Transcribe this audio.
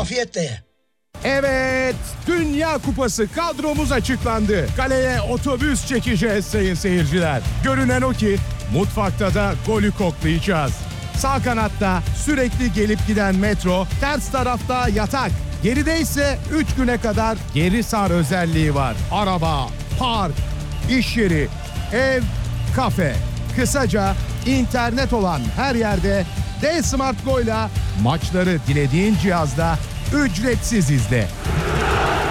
Afiyetle ye. Evet, Dünya Kupası kadromuz açıklandı. Kaleye otobüs çekeceğiz sayın seyirciler. Görünen o ki mutfakta da golü koklayacağız. Sağ kanatta sürekli gelip giden metro, ters tarafta yatak. Geride ise 3 güne kadar geri sar özelliği var. Araba, park, iş yeri, ev, kafe. Kısaca internet olan her yerde D-Smart Go'yla maçları dilediğin cihazda ücretsiz izle.